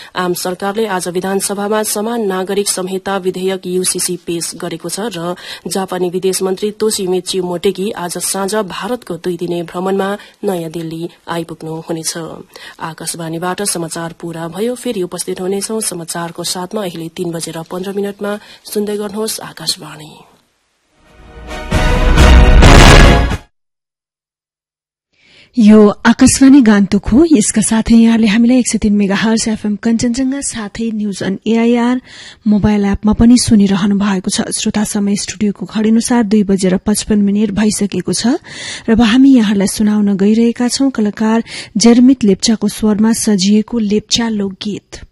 आम सरकारले आज विधानसभामा समान नागरिक संहिता विधेयक यूसीसी पेश गरेको छ र जापानी विदेश मन्त्री तोशिमित्सु मोटेगी आज साँझ भारतको 2 दिने भ्रमणमा नयाँ दिल्ली आइपुग्नु हुनेछ। आकाशवाणीबाट समाचार पूरा भयो। फेरि उपस्थित हुनेछौं समाचारको साथमा। अहिले 3:15 सुन्दै गर्नुहोस् आकाशवाणी। यो आकाशवाणी गान्तोक हो। यसका साथै यहाँले हामीलाई 103 मेगाहर्ज एफएम कञ्चनजंघा साथै न्यूज अन एआईआर मोबाइल एपमा पनि सुनिरहनु भएको छ। श्रोता समय स्टुडियोको घड़ीअनुसार 2:55 भइसकेको छ र अब हामी यहाँलाई सुनाउन गइरहेका छौं कलाकार जेरमित लेप्चाको स्वरमा सजिएको लेप्चा लोकगीत।